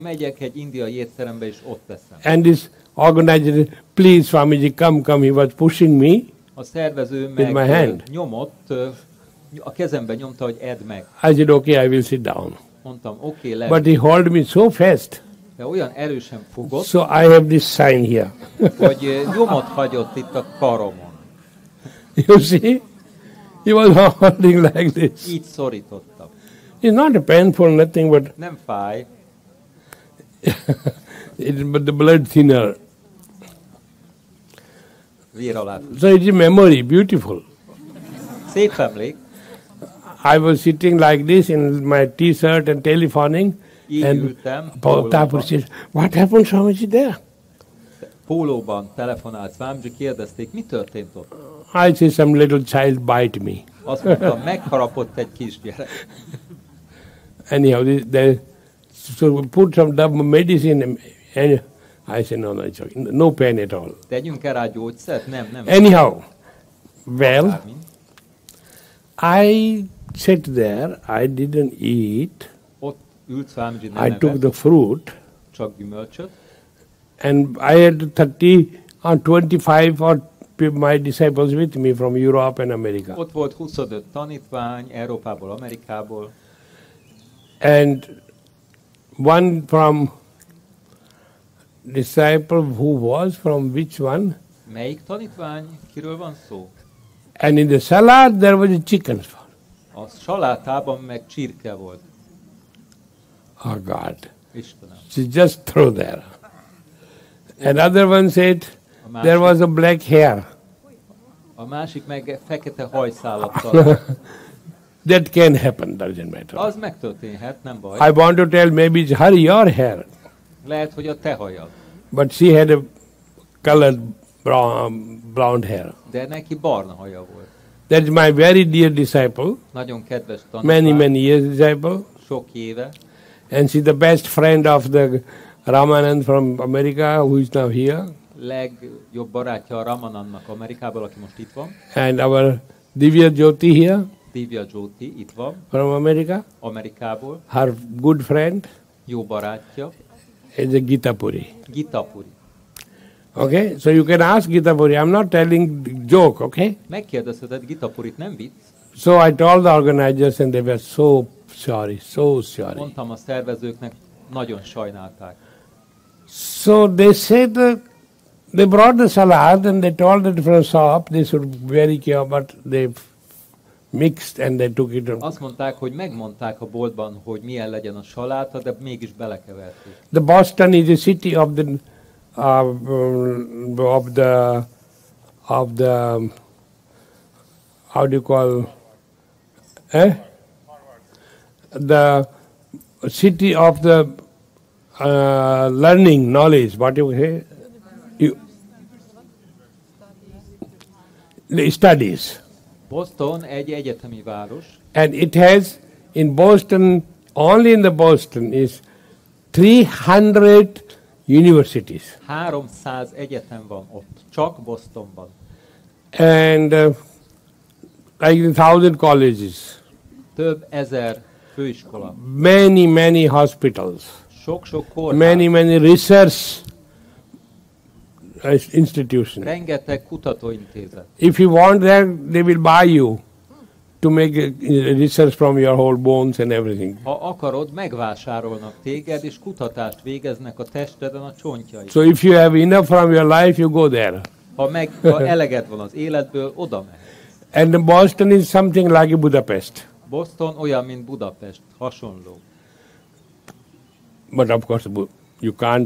Megyek egy indiai étterembe, és ott teszem. And this organizer, please Swamiji, come, he was pushing me A szervező with my hand. nyomott, a kezembe nyomta, hogy edd meg. I said, okay, I will sit down. Mondtam, oké, le. But he held me so fast. De olyan erősen fogott, So I have this sign here. hogy nyomot hagyott itt a karomon. You see? He was holding like this. Így szorítottam. It's not painful, nothing, but, Nem fáj, but the blood thinner. vér alá. So it's a memory, beautiful. Szép emlék. I was sitting like this in my t-shirt and telephoning, Így and ültem, Thakur says, what happened, Swamiji, there? pólóban telefonált Swamiji, kérdezték, mi történt ott? I say, some little child bite me. Azt mondta, megharapott egy kisgyerek. Anyhow, so we put some medicine, and I said, no, it's okay. No pain at all. Tegyünk el rá gyógyszert? Nem. Anyhow, well, Bármi. I sat there, I didn't eat, Ott ült Swamiji, nem I took evett, the fruit, csak gyümölcsöt, and I had 30 or 25 or my disciples with me from Europe and America. Ott volt 25 tanítvány, Európából, Amerikából, And one from disciple who was from which one? melyik tanítvány, kiről van szó? And in the salad there was a chicken. A salátában meg csirke volt. Oh God. Istenem. She just threw there. Another one said A there másik, was a black hair. a másik meg fekete hajszálat talált. That can happen, doesn't matter. Az megtörténhet, nem baj. I want to tell maybe it's her your hair. Lehet, hogy a te hajad. But she had a colored brown hair. De neki barna haja volt. That's my very dear disciple, Nagyon kedves tanítvány, many years disciple. sok éve. And she's the best friend of the Ramanand from America, who is now here. Legjobb barátja a Ramanandnak Amerikából, aki most itt van. And our Divya Jyoti here Divya Jyoti itt van, from America. Amerikából. Her good friend Jó barátja, is a Gita Puri. Gita Puri. Okay, so you can ask Gita Puri. I'm not telling joke, okay? Megkérdezheted Gita Purit, nem vicc? So I told the organizers and they were so sorry, so sorry. Mondtam a szervezőknek, nagyon sajnálták. So they said they brought the salad and they told that from shop they should be very careful, but they mixed and they took it. Azt mondták, hogy megmondták a boltban, hogy milyen legyen a saláta, de mégis belekeverték. The Boston is a city of the how do you call the city of the learning knowledge. What you say? The studies. Boston egy egyetemi város, And it has in Boston, only in the Boston is 300 universities. 300 egyetem van ott, csak Bostonban. And like 1,000 colleges. Több ezer főiskola, Many hospitals. sok-sok kórház, Many research institutions. rengeteg kutatóintézet. If you want that, they will buy you to make research from your whole bones and everything. Ha akarod, megvásárolnak téged, és kutatást végeznek a testeden, a csontjaid. So if you have enough from your life, you go there. Ha eleged van az életből, oda megy. And Boston is something like Budapest. Boston olyan, mint Budapest, hasonló. But of course, you can't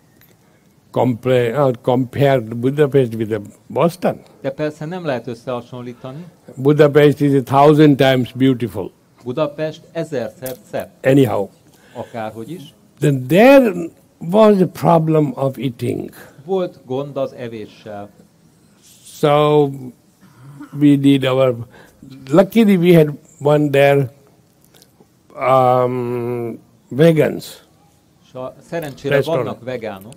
compare Budapest with Boston. De persze nem lehet összehasonlítani. Budapest is 1,000 times beautiful. Budapest ezerszer szebb, Anyhow, akárhogy is. then there was a problem of eating. Volt gond az evéssel. So we did our. Luckily, we had one there. Vegans. Szerencsére Restaurant. vannak vegánok.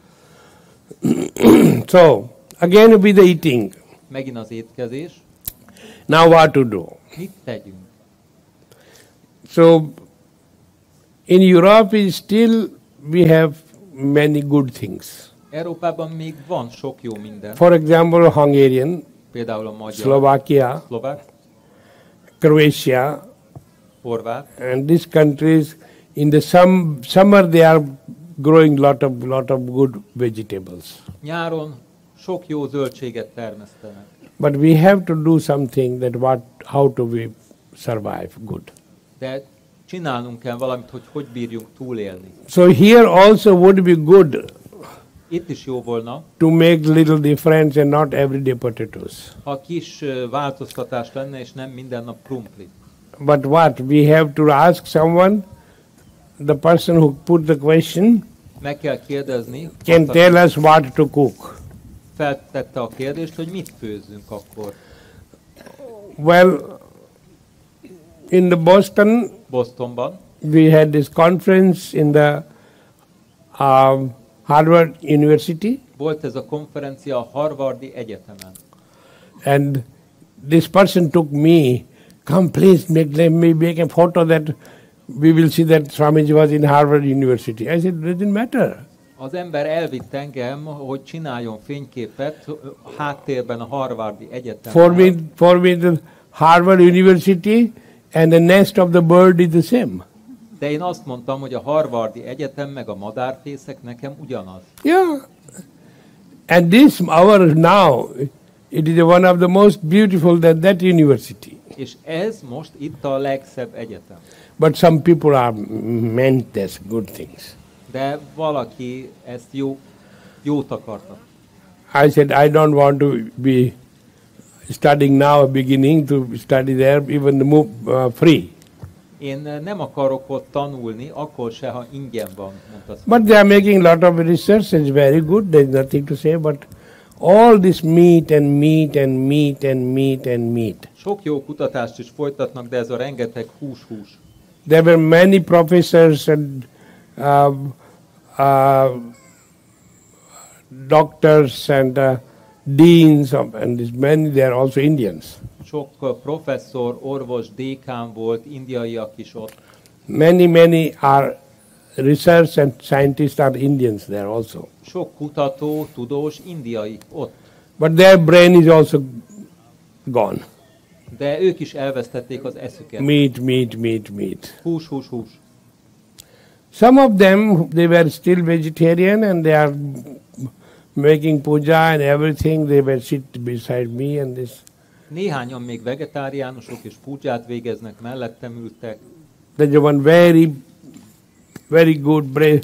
So again, with the eating. Megint az étkezés. Now what to do? Mit tegyünk? So in Europe is still we have many good things. Európában még van sok jó minden. For example, Hungarian, Például a magyar, Slovakia, szlovák, Croatia, horvát. and these countries in the summer they are growing lot of good vegetables. Nyáron sok jó zöldséget termesztenek. But we have to do something that how to we survive good. De csinálnunk kell valamit, hogy bírjunk túlélni. So here also would be good Itt is jó volna, to make little difference and not everyday potatoes. ha kis változtatás lenne, és nem minden nap krumpli. But what? We have to ask someone, the person who put the question Meg kell kérdezni, can azt, tell us what to cook. feltette a kérdést, hogy mit főzzünk akkor. Well, in the Bostonban we had this conference in the Harvard University, volt ez a konferencia a Harvardi Egyetemen. and this person took me, come please let me make a photo that we will see that Swamiji was in Harvard University. I said, it doesn't matter. Az ember elvitt engem, hogy csináljon fényképet a háttérben a Harvardi Egyetemen. For me the Harvard University and the nest of the bird is the same. De én azt mondtam, hogy a Harvardi Egyetem meg a madárfészek nekem ugyanaz. Yeah. And this hour now, it is one of the most beautiful that university. És ez most itt a legszebb egyetem. But some people are meant as good things. De valaki ezt jót akarta. I said, I don't want to be studying now, beginning to study there, even free. Én nem akarok ott tanulni, akkor se, ha ingyen van, mondta. But they are making a lot of research, it's very good, there's nothing to say, but all this meat and meat and meat and meat and meat. Sok jó kutatást is folytatnak, de ez a rengeteg hús. There were many professors and doctors and deans, and this many, they are also Indians. Sok professzor, orvos, dékán volt, indiaiak is ott. Many are research and scientists are Indians there also. Sok kutató, tudós, indiai ott. But their brain is also gone. De ők is elvesztették az eszüket. Meat. Hús. Some of them, they were still vegetarian and they are making puja and everything. They were sit beside me and this. Néhányan még vegetáriánusok és púdzsát végeznek, mellettem ültek. There's one very good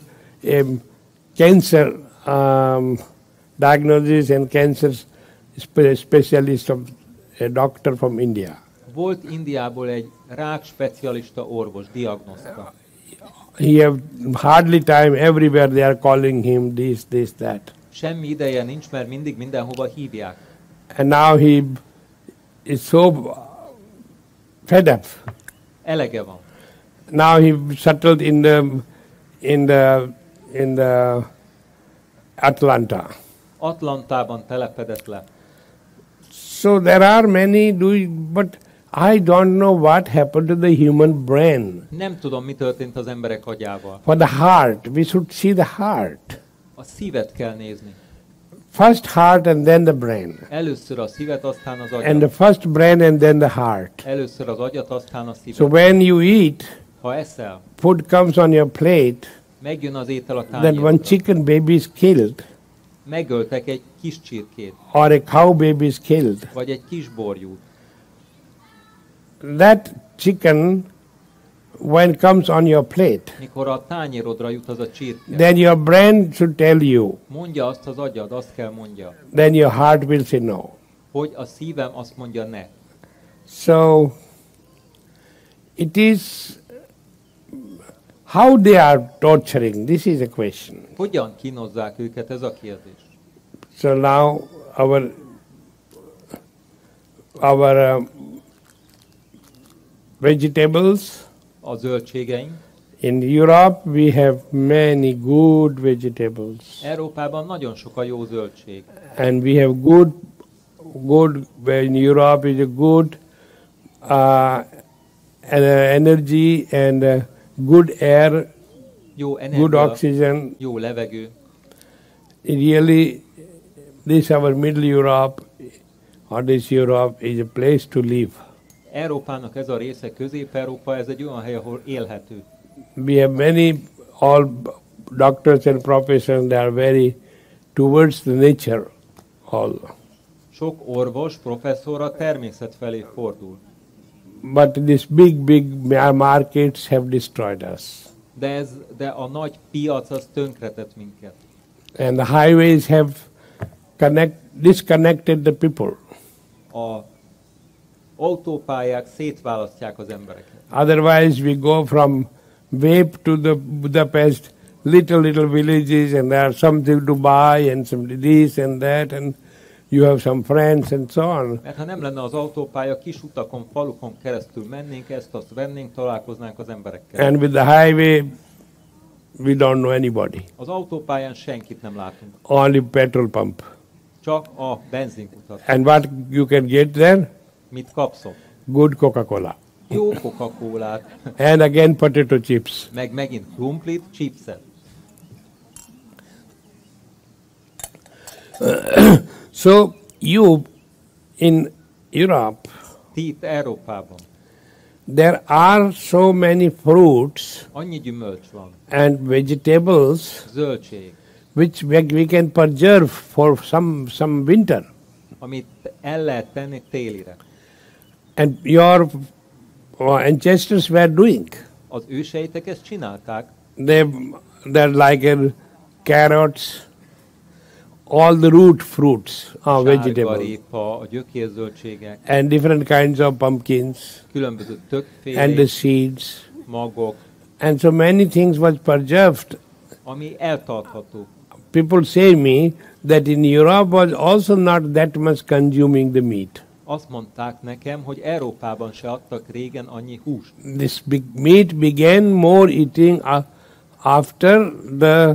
cancer diagnosis and cancer specialist, a doctor from India. Volt Indiából egy rák specialista orvos, diagnoszta. He have hardly time, everywhere they are calling him this, that. Semmi ideje nincs, mert mindig mindenhova hívják. And now he is so fed up. Elege van. Now he settled in the Atlanta. Atlantában telepedett le. So there are many but I don't know what happened to the human brain. Nem tudom, mi történt az emberek agyával. For the heart, we should see the heart. A szívet kell nézni. First heart and then the brain. Először a szívet, aztán az agyat. And the first brain and then the heart. Először az agyat, aztán a szívet. So when you eat, ha eszel, food comes on your plate, megjön az étel a then one tányérodra. chicken baby is killed, Megöltek egy kis csirkét, or a cow baby is killed. vagy egy kis borjút. That chicken, when comes on your plate, Mikor a tányérodra jut az a csirke, then your brain should tell you, mondja azt az agyad, azt kell mondja, then your heart will say no. hogy a szívem azt mondja ne. So, it is how they are torturing, this is a question. Hogyan kínozzák őket, ez a kérdés. So now our vegetables, A zöldségeink. in Europe we have many good vegetables. Európában nagyon sok a jó zöldség. And we have good in Europe is a good energy and good air jó good energia, oxygen. jó levegő. Really, this our Middle Europe or this Europe is a place to live. Európának ez a része, Közép-Európa, ez egy olyan hely, ahol élhető. We have many, all doctors and professors, they are very towards the nature all. Sok orvos, professzor a természet felé fordul. But these big markets have destroyed us. De a nagy piac az tönkretett minket. And the highways have disconnected the people. A autópályák szétválasztják az embereket. Otherwise we go from Vape to the Budapest, little villages, and there are something to buy and some this and that, and you have some friends and so on. Mert ha nem lenne az autópálya, kis utakon, falukon keresztül mennénk, azt vennénk, találkoznánk az emberekkel. And with the highway, we don't know anybody. Az autópályán senkit nem látunk. Only petrol pump. Csak a benzinkutat. And what you can get there? Mit kapszok? Good Coca-Cola. Jó Coca-Colát. And again potato chips. Meg megint krumplit, chipset. So you, in Europe, Ti itt Európában. there are so many fruits Annyi gyümölcs van. and vegetables Zöldség. which we can preserve for some winter. Amit el lehet tenni télire. And your ancestors were doing. Az őseitek ezt csinálták. They're like carrots, all the root fruits are vegetables, Sárgarépa, a gyökérzöldségek, and different kinds of pumpkins, különböző and the többféle seeds, magok, and so many things was preserved. ami eltartható. People say me that in Europe was also not that much consuming the meat. Azt mondták nekem, hogy Európában se adtak régen annyi húst. This big meat began more eating after the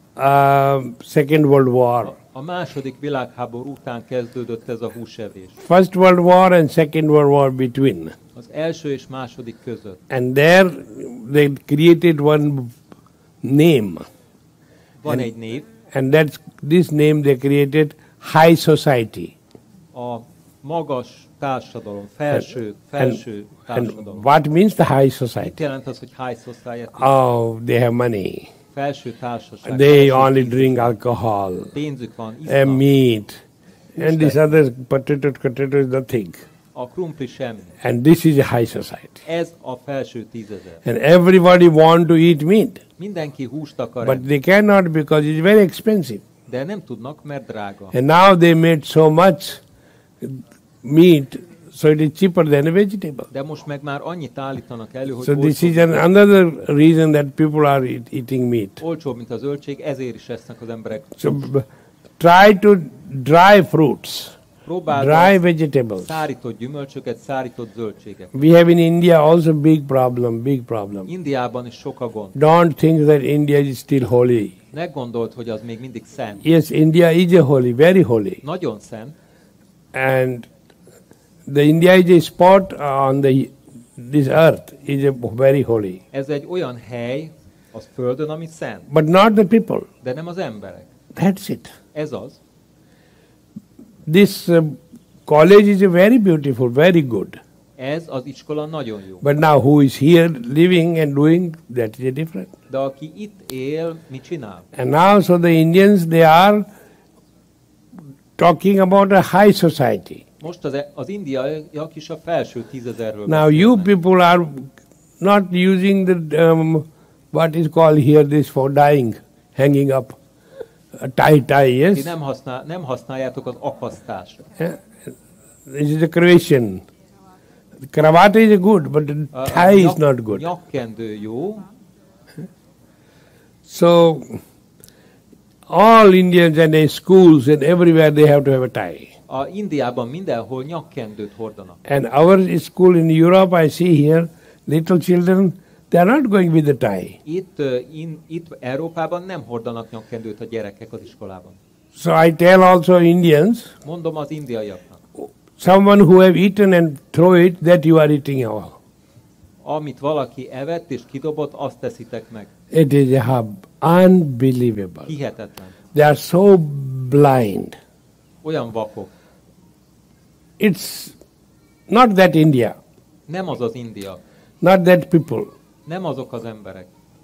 Second World War. A második világháború után kezdődött ez a húsevés. First World War and Second World War between. Az első és második között. And there they created one name. Van egy név, And this name they created High Society. a magas társadalom, felső And társadalom. what means the High Mit Society? jelent az, hogy high society? Oh, they have money. Felső társaság. They felső only tíz- drink alcohol Pénzük van, and isznak. meat. And this other potato is nothing. A krumpli semmi. And this is a high society. Ez a felső 10,000. And everybody want to eat meat. Mindenki húst akar But enni, they cannot because it's very expensive. de nem tudnak, mert drága. And now they made so much meat, so it is cheaper than a vegetable. De most meg már annyit állítanak elő, hogy So this olcsóbb, is another reason that people are eating meat. olcsóbb, mint a zöldség, ezért is esznek az emberek. So try to dry fruits, dry Próbálnak vegetables. szárított gyümölcsöket, szárított zöldséget. We have in India also big problem. Indiában is sok a gond. Don't think that India is still holy. Ne gondold, hogy az még mindig szent. Yes, India is a holy, very holy. Nagyon szent, And the India is a spot on this earth is a very holy. ez egy olyan hely az földön, ami szent, But not the people. de nem az emberek. That's it. Ez az. This college is a very beautiful, very good. Ez az iskola nagyon jó. But now who is here living and doing, that is a different. De aki itt él, mit csinál? And now so the Indians, they are talking about a high society. Most az indiaiak is a felső 10,000-ről Now you people are not using the, what is called here this for dyeing, hanging up, tie, Ti yes? nem használjátok az akasztásra. Yeah. This is a Croatian. Cravat is good, but the tie is not good. Nyakkendő jó, So all Indians and their schools and everywhere they have to have a tie. a Indiában mindenhol nyakkendőt hordanak. And our school in Europe, I see here, little children, they are not going with the tie. Itt Európában nem hordanak nyakkendőt a gyerekek az iskolában. So I tell also Indians, Mondom az indiaiaknak, someone who have eaten and throw it, that you are eating all. amit valaki evett és kidobott, azt teszitek meg. It is a hub. Unbelievable. Hihetetlen. They are so blind. Olyan vakok. It's not that India, Nem az az India. not that people. Nem azok az emberek.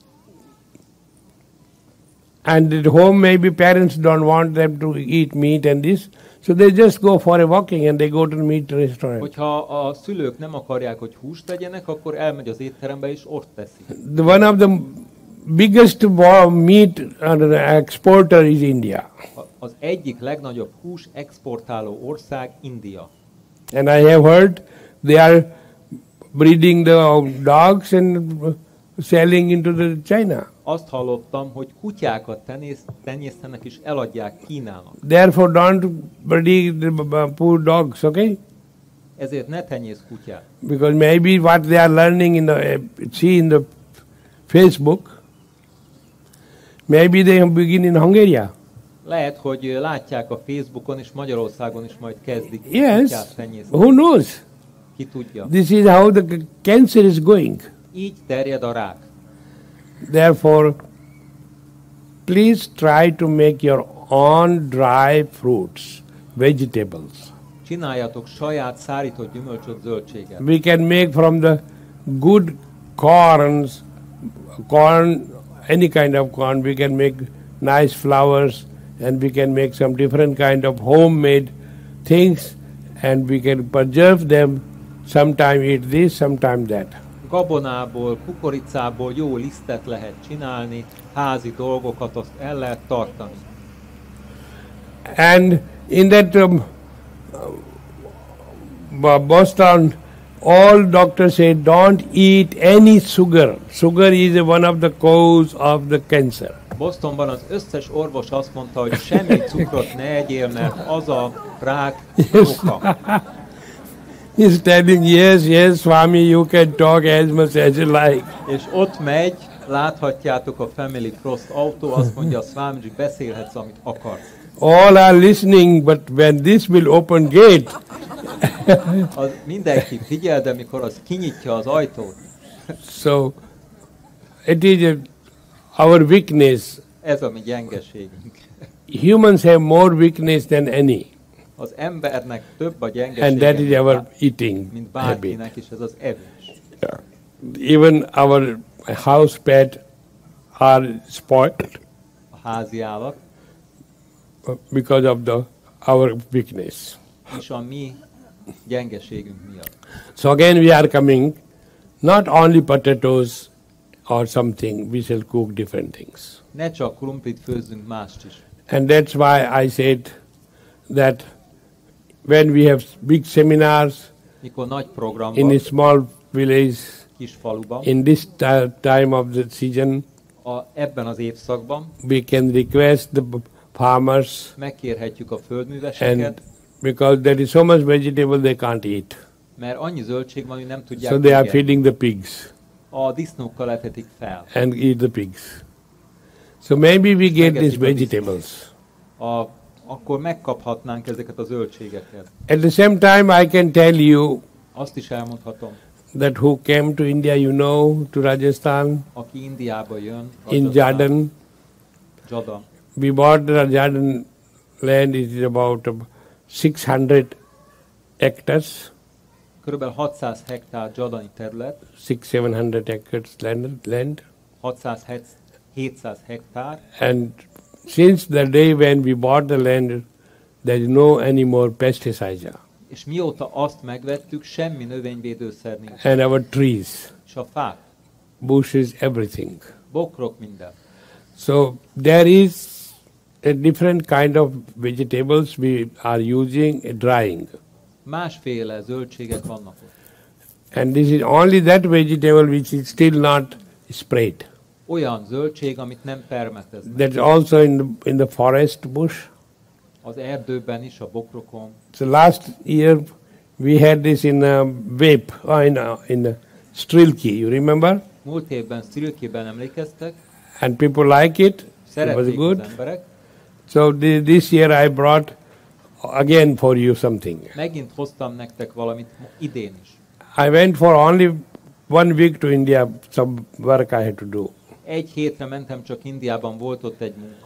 And at home maybe parents don't want them to eat meat and this, so they just go for a walking and they go to the meat restaurant. Hogyha a szülők nem akarják, hogy húst tegyenek, akkor elmegy az étterembe és ott teszi. One of the biggest meat exporter is India. Az egyik legnagyobb hús exportáló ország India. And I have heard they are breeding the dogs and selling into the China. Azt hallottam, hogy kutyákat tenyésztenek és eladják Kínának. Therefore don't breed the poor dogs, okay? Ezért ne tenyész kutyát. Because maybe what they are learning in the Facebook, maybe they begin in Hungary. Lehet, hogy látják a Facebookon és Magyarországon is majd kezdik Yes, kutyát tenyészteni. who knows? Ki tudja. This is how the cancer is going. Így terjed a rák. Therefore, please try to make your own dry fruits, vegetables. Csináljatok saját szárított gyümölcsöt, zöldséget. We can make from the good corn, any kind of corn, we can make nice flowers and we can make some different kind of homemade things and we can preserve them, sometime eat this, sometime that. Gabonából, kukoricából jó lisztet lehet csinálni, házi dolgokat azt el lehet tartani. And in that Boston, all doctors say don't eat any sugar. Sugar is one of the cause of the cancer. Bostonban az összes orvos azt mondta, hogy semmi cukrot ne egyél, mert az a rák oka. He's telling, yes, Swami, you can talk as much as you like. És ott megy, láthatjátok a Family Frost autó, azt mondja, Swamiji, beszélhetsz, amit akarsz. All are listening, but when this will open gate, Az mindenki figyel, de mikor az kinyitja az ajtót, so it is our weakness. ez a mi gyengeségünk. Humans have more weakness than any, Az embernek több a and that is gyengesége, our eating mint habit. bárkinek, és ez az evés. Even our house pet are spoiled A házi állat, because of our weakness. és a mi gyengeségünk miatt. So again we are coming, not only potatoes or something, we shall cook different things. Ne csak krumplit főzzünk, mást is. And that's why I said that when we have big seminars Mikor nagy program in van, a small village, kis faluban, in this time of the season, ebben az évszakban we can request the farmers, megkérhetjük a földműveseket, and because there is so much vegetable they can't eat. mert annyi zöldség van, hogy nem tudják So they are megenni. feeding the pigs A disznókkal etetik fel. and eat the pigs. So maybe we get these Megeszik a vegetables. Akkor megkaphatnánk ezeket a zöldségeket. At the same time, I can tell you Azt is elmondhatom, that who came to India, you know, to Rajasthan, aki Indiába jön, in Jordan, Jada, we bought the Jordan land, it is about 600 hectares, körülbelül 600 hektár jadani terület, 600-700 hectares land. 600-700 hektár, And since the day when we bought the land, there is no any more pesticide. és mióta azt megvettük, semmi növényvédőszer nincs. And our trees, És a fák, bushes, everything. bokrok, minden. So there is a different kind of vegetables we are using, drying. Másféle zöldségek vannak ott. And this is only that vegetable which is still not sprayed. Olyan zöldség, amit nem permeteznek. That's also in the forest bush. Az erdőben is, a bokrokon. So last year we had this in Vape, in Strilki, you remember? Múlt évben Strilkében emlékeztek, And people like it. It was szerették good. az emberek. So this year I brought again for you something. Megint hoztam nektek valamit idén is. I went for only 1 week to India, some work I had to do. egy hétre mentem csak Indiában, volt ott egy munka.